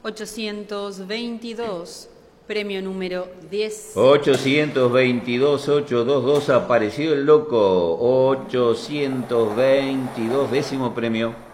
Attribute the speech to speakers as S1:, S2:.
S1: 822, premio número 10.
S2: 822, 822, apareció el loco. 822, 10º premio.